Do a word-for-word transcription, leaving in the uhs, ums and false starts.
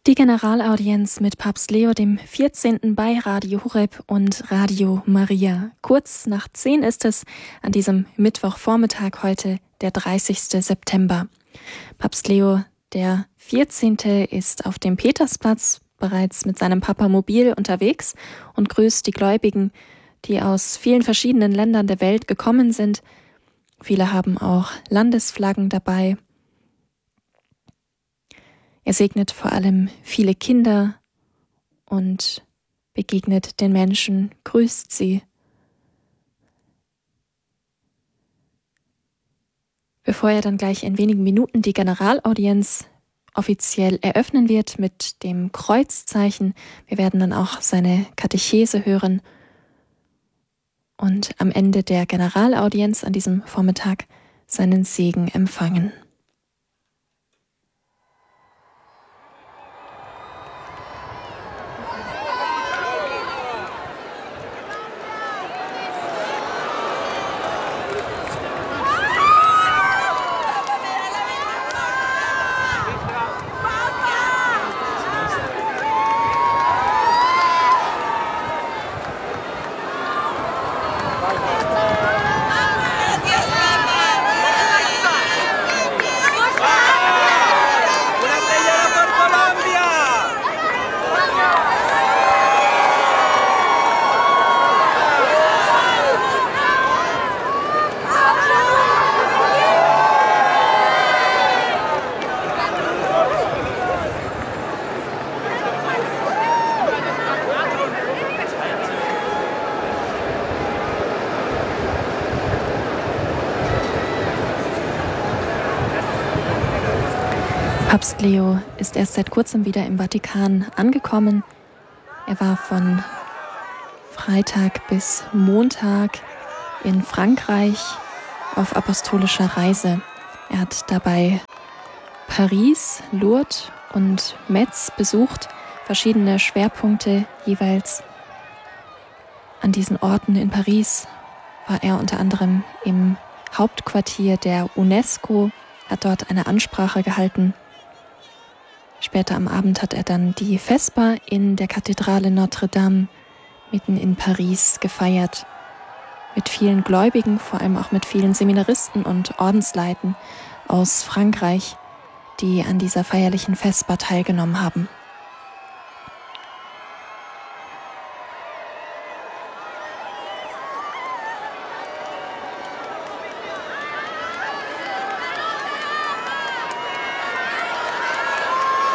Die Generalaudienz mit Papst Leo dem vierzehnten bei Radio Horeb und Radio Maria. Kurz nach zehn ist es an diesem Mittwochvormittag heute, der dreißigsten September. Papst Leo der vierzehnte ist auf dem Petersplatz bereits mit seinem Papamobil unterwegs und grüßt die Gläubigen, die aus vielen verschiedenen Ländern der Welt gekommen sind. Viele haben auch Landesflaggen dabei. Er segnet vor allem viele Kinder und begegnet den Menschen, grüßt sie. Bevor er dann gleich in wenigen Minuten die Generalaudienz offiziell eröffnen wird mit dem Kreuzzeichen, wir werden dann auch seine Katechese hören und am Ende der Generalaudienz an diesem Vormittag seinen Segen empfangen. Papst Leo ist erst seit kurzem wieder im Vatikan angekommen. Er war von Freitag bis Montag in Frankreich auf apostolischer Reise. Er hat dabei Paris, Lourdes und Metz besucht, verschiedene Schwerpunkte jeweils. An diesen Orten in Paris war er unter anderem im Hauptquartier der UNESCO, hat dort eine Ansprache gehalten. Später am Abend hat er dann die Vesper in der Kathedrale Notre-Dame mitten in Paris gefeiert. Mit vielen Gläubigen, vor allem auch mit vielen Seminaristen und Ordensleuten aus Frankreich, die an dieser feierlichen Vesper teilgenommen haben.